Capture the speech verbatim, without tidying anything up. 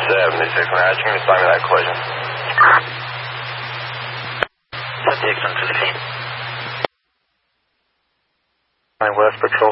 seventy-six, Mirage, can you sign me that collision? Set the X one to the scene. West Patrol